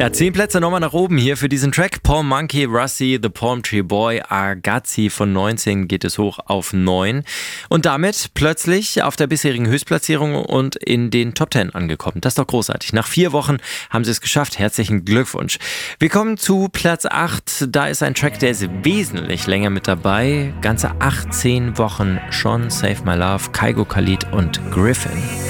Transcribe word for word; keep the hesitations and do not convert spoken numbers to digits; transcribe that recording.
Ja, zehn Plätze nochmal nach oben hier für diesen Track. Paul Monkey, Rusty, The Palm Tree Boy, Argazzi von neunzehn geht es hoch auf neun. Und damit plötzlich auf der bisherigen Höchstplatzierung und in den Top zehn angekommen. Das ist doch großartig. Nach vier Wochen haben sie es geschafft. Herzlichen Glückwunsch. Wir kommen zu Platz acht. Da ist ein Track, der ist wesentlich länger mit dabei. Ganze achtzehn Wochen schon. Save My Love, Kygo Khalid und Griffin.